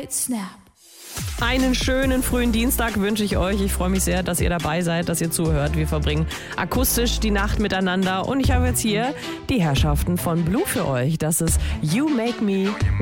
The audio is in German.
Great Snap. Einen schönen frühen Dienstag wünsche ich euch. Ich freue mich sehr, dass ihr dabei seid, dass ihr zuhört. Wir verbringen akustisch die Nacht miteinander. Und ich habe jetzt hier die Herrschaften von Blue für euch. Das ist You Make Me